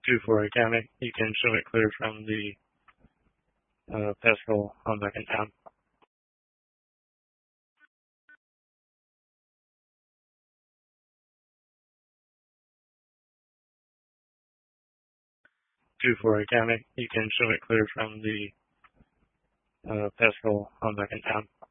2 for County. You can show it clear from the Paschal on back in town. 2 for County. You can show it clear from the Paschal on back in town.